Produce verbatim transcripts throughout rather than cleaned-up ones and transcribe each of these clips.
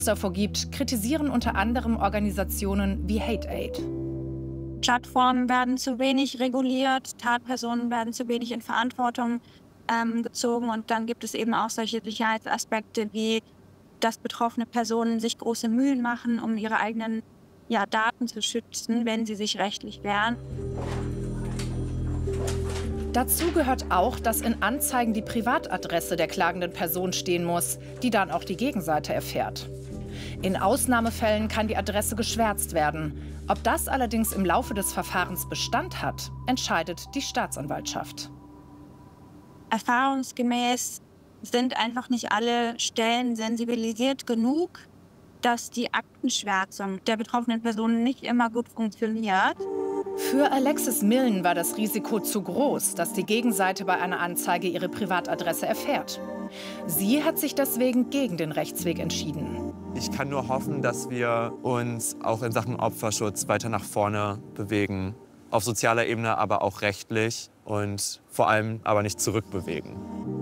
davor gibt, kritisieren unter anderem Organisationen wie HateAid. Plattformen werden zu wenig reguliert, Tatpersonen werden zu wenig in Verantwortung ähm, gezogen und dann gibt es eben auch solche Sicherheitsaspekte wie, dass betroffene Personen sich große Mühen machen, um ihre eigenen ja, Daten zu schützen, wenn sie sich rechtlich wehren. Dazu gehört auch, dass in Anzeigen die Privatadresse der klagenden Person stehen muss, die dann auch die Gegenseite erfährt. In Ausnahmefällen kann die Adresse geschwärzt werden. Ob das allerdings im Laufe des Verfahrens Bestand hat, entscheidet die Staatsanwaltschaft. Erfahrungsgemäß sind einfach nicht alle Stellen sensibilisiert genug, dass die Aktenschwärzung der betroffenen Personen nicht immer gut funktioniert. Für Alexis Millen war das Risiko zu groß, dass die Gegenseite bei einer Anzeige ihre Privatadresse erfährt. Sie hat sich deswegen gegen den Rechtsweg entschieden. Ich kann nur hoffen, dass wir uns auch in Sachen Opferschutz weiter nach vorne bewegen. Auf sozialer Ebene, aber auch rechtlich und vor allem aber nicht zurückbewegen.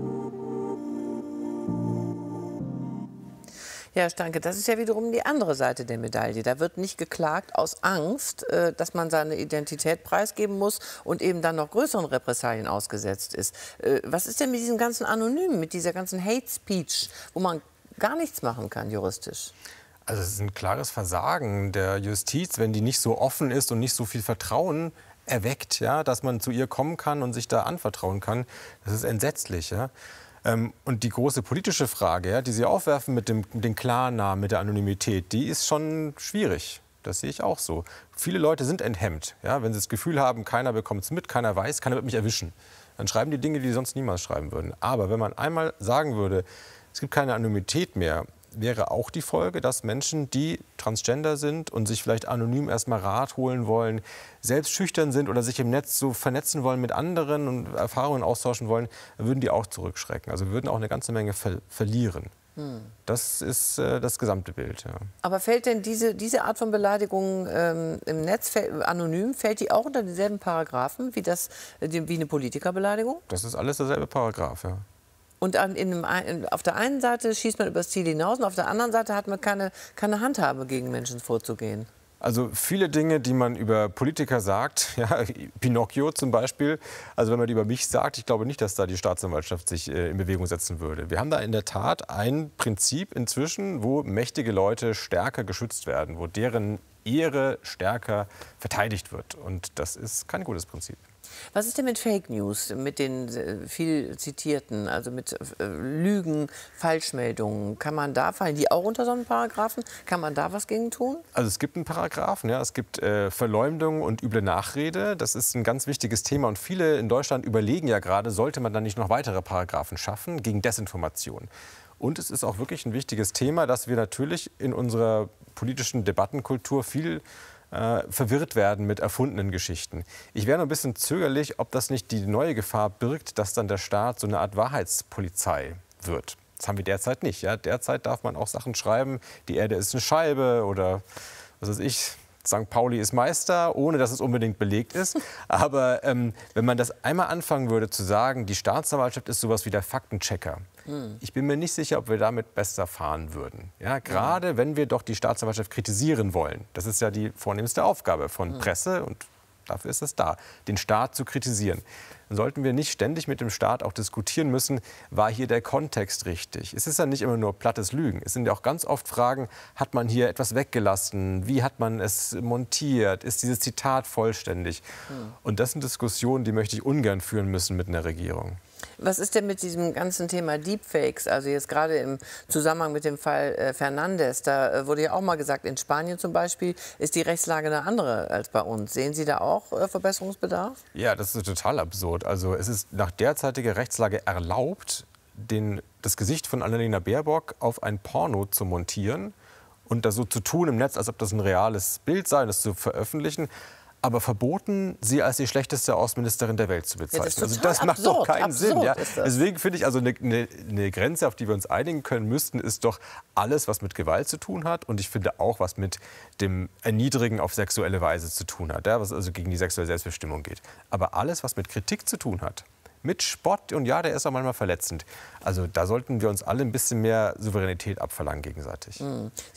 Ja, Stanke, das ist ja wiederum die andere Seite der Medaille. Da wird nicht geklagt aus Angst, äh, dass man seine Identität preisgeben muss und eben dann noch größeren Repressalien ausgesetzt ist. Äh, was ist denn mit diesem ganzen Anonymen, mit dieser ganzen Hate Speech, wo man gar nichts machen kann juristisch? Also es ist ein klares Versagen der Justiz, wenn die nicht so offen ist und nicht so viel Vertrauen erweckt, ja, dass man zu ihr kommen kann und sich da anvertrauen kann. Das ist entsetzlich, ja. Ähm, und die große politische Frage, ja, die Sie aufwerfen mit dem, mit den Klarnamen, mit der Anonymität, die ist schon schwierig. Das sehe ich auch so. Viele Leute sind enthemmt, ja, wenn sie das Gefühl haben, keiner bekommt es mit, keiner weiß, keiner wird mich erwischen. Dann schreiben die Dinge, die sie sonst niemals schreiben würden. Aber wenn man einmal sagen würde, es gibt keine Anonymität mehr, wäre auch die Folge, dass Menschen, die transgender sind und sich vielleicht anonym erstmal Rat holen wollen, selbst schüchtern sind oder sich im Netz so vernetzen wollen mit anderen und Erfahrungen austauschen wollen, dann würden die auch zurückschrecken. Also würden auch eine ganze Menge ver verlieren. Hm. Das ist äh, das gesamte Bild. Ja. Aber fällt denn diese, diese Art von Beleidigung ähm, im Netz fällt, anonym, fällt die auch unter dieselben Paragraphen wie, das, wie eine Politikerbeleidigung? Das ist alles derselbe Paragraph, ja. Und an, in einem, auf der einen Seite schießt man übers Ziel hinaus und auf der anderen Seite hat man keine, keine Handhabe, gegen Menschen vorzugehen. Also viele Dinge, die man über Politiker sagt, ja, Pinocchio zum Beispiel, also wenn man die über mich sagt, ich glaube nicht, dass da die Staatsanwaltschaft sich äh, in Bewegung setzen würde. Wir haben da in der Tat ein Prinzip inzwischen, wo mächtige Leute stärker geschützt werden, wo deren Ehre stärker verteidigt wird. Und das ist kein gutes Prinzip. Was ist denn mit Fake News, mit den viel zitierten, also mit äh, Lügen, Falschmeldungen? Kann man da, fallen die auch unter so einen Paragraphen? Kann man da was gegen tun? Also es gibt einen Paragraphen, ja, es gibt äh, Verleumdung und üble Nachrede. Das ist ein ganz wichtiges Thema und viele in Deutschland überlegen ja gerade, sollte man dann nicht noch weitere Paragraphen schaffen gegen Desinformation. Und es ist auch wirklich ein wichtiges Thema, dass wir natürlich in unserer politischen Debattenkultur viel Äh, verwirrt werden mit erfundenen Geschichten. Ich wäre noch ein bisschen zögerlich, ob das nicht die neue Gefahr birgt, dass dann der Staat so eine Art Wahrheitspolizei wird. Das haben wir derzeit nicht. Ja? Derzeit darf man auch Sachen schreiben, die Erde ist eine Scheibe oder was weiß ich, Sankt Pauli ist Meister, ohne dass es unbedingt belegt ist. Aber ähm, wenn man das einmal anfangen würde zu sagen, die Staatsanwaltschaft ist sowas wie der Faktenchecker. Hm. Ich bin mir nicht sicher, ob wir damit besser fahren würden. Ja, gerade hm. wenn wir doch die Staatsanwaltschaft kritisieren wollen. Das ist ja die vornehmste Aufgabe von hm. Presse und dafür ist es da, den Staat zu kritisieren. Dann sollten wir nicht ständig mit dem Staat auch diskutieren müssen, war hier der Kontext richtig? Es ist ja nicht immer nur plattes Lügen. Es sind ja auch ganz oft Fragen, hat man hier etwas weggelassen? Wie hat man es montiert? Ist dieses Zitat vollständig? Hm. Und das sind Diskussionen, die möchte ich ungern führen müssen mit einer Regierung. Was ist denn mit diesem ganzen Thema Deepfakes? Also jetzt gerade im Zusammenhang mit dem Fall äh, Fernandes, da äh, wurde ja auch mal gesagt, in Spanien zum Beispiel ist die Rechtslage eine andere als bei uns. Sehen Sie da auch äh, Verbesserungsbedarf? Ja, das ist total absurd. Also es ist nach derzeitiger Rechtslage erlaubt, den, das Gesicht von Annalena Baerbock auf ein Porno zu montieren und das so zu tun im Netz, als ob das ein reales Bild sei, das zu veröffentlichen. Aber verboten, sie als die schlechteste Außenministerin der Welt zu bezeichnen. Ja, das also das macht absurd, doch keinen absurd Sinn. Ja? Ist Deswegen finde ich, also eine, eine, eine Grenze, auf die wir uns einigen können müssten, ist doch alles, was mit Gewalt zu tun hat. Und ich finde auch, was mit dem Erniedrigen auf sexuelle Weise zu tun hat, ja? Was also gegen die sexuelle Selbstbestimmung geht. Aber alles, was mit Kritik zu tun hat, mit Spott, und ja, der ist auch manchmal verletzend. Also da sollten wir uns alle ein bisschen mehr Souveränität abverlangen gegenseitig. Mhm.